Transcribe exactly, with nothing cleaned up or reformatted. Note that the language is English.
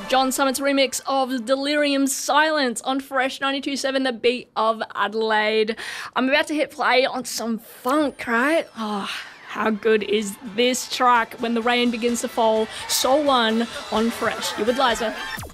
John Summit's remix of Delirium Silence on Fresh ninety-two point seven, the beat of Adelaide. I'm about to hit play on some funk, right? Oh, how good is this track when the rain begins to fall? Soul One on Fresh. You with Liza.